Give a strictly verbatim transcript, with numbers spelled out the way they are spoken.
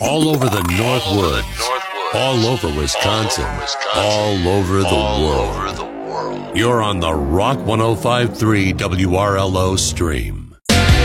All over the Northwoods, all over Wisconsin, all over the world. You're on the Rock one oh five point three W R L O stream.